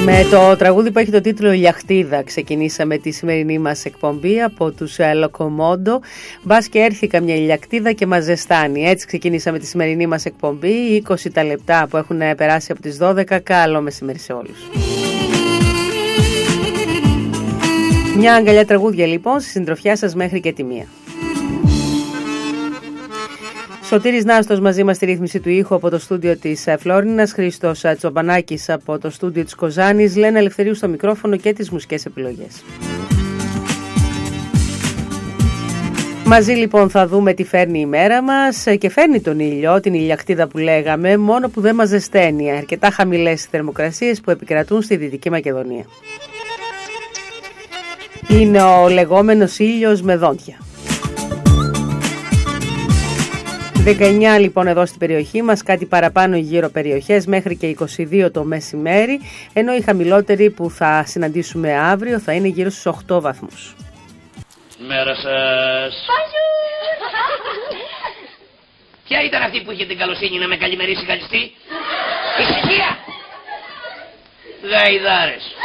Με το τραγούδι που έχει το τίτλο «Λιαχτίδα» ξεκινήσαμε τη σημερινή μας εκπομπή από τους Λοκομόντο. Μπας και έρθει καμιά ηλιακτίδα και μας ζεστάνει. Έτσι ξεκινήσαμε τη σημερινή μας εκπομπή. 20 τα λεπτά που έχουν περάσει από τις 12. Καλό μεσημέρι σε όλους. Μια αγκαλιά τραγούδια λοιπόν στη συντροφιά σας μέχρι και τη 1. Σωτήρης Νάστος μαζί μας στη ρύθμιση του ήχου από το στούντιο της Φλόρινας, Χρήστος Τσομπανάκης από το στούντιο της Κοζάνης, Λένα Ελευθερίου στο μικρόφωνο και τις μουσικές επιλογές. Μαζί λοιπόν θα δούμε τι φέρνει η μέρα μας και φέρνει τον ήλιο, την ηλιακτίδα που λέγαμε, μόνο που δεν μας ζεσταίνει. Αρκετά χαμηλές θερμοκρασίες που επικρατούν στη Δυτική Μακεδονία. Είναι ο λεγόμενος ήλιος με δόντια. 19 λοιπόν εδώ στην περιοχή μας, κάτι παραπάνω γύρω περιοχές μέχρι και 22 το μεσημέρι, ενώ οι χαμηλότεροι που θα συναντήσουμε αύριο θα είναι γύρω στους 8 βαθμούς. Μέρα σας. Ποια ήταν αυτή που είχε την καλοσύνη να με καλημερίσει καλιστή? Ησυχία! Γαϊδάρες.